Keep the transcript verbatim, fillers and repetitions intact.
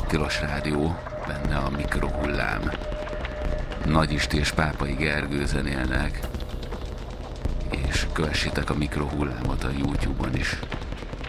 Tilos Rádió, benne a Mikrohullám. Nagy Isti és Pápai Gergő zenélnek, és kövessétek a Mikrohullámot a YouTube-on is.